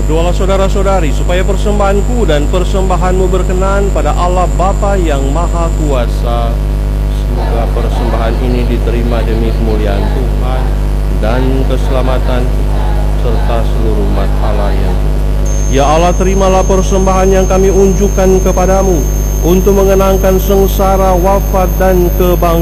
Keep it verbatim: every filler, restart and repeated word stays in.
Berdoalah saudara-saudari supaya persembahanku dan persembahanmu berkenan pada Allah Bapa yang Maha Kuasa. Semoga persembahan ini diterima demi kemuliaan Tuhan dan keselamatan serta seluruh umat Allah yang tuh. Ya Allah, terimalah persembahan yang kami unjukkan kepadamu untuk mengenangkan sengsara, wafat, dan kebangkitan